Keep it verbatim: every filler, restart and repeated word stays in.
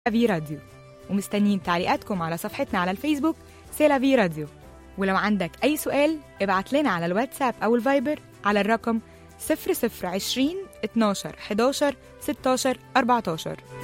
في راديو، ومستنيين تعليقاتكم على صفحتنا على الفيسبوك سيلافي راديو. ولو عندك أي سؤال ابعت لنا على الواتساب أو الفايبر على الرقم صفر صفر عشرين اتناشر حداشر ستاشر أربعتاشر.